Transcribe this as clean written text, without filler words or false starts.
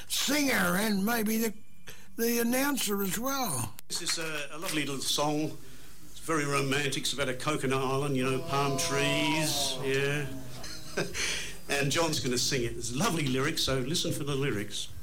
singer and maybe the announcer as well. This is a lovely little song. It's very romantic. It's about a coconut island, you know, palm trees, yeah. And John's going to sing it. There's lovely lyrics, so listen for the lyrics.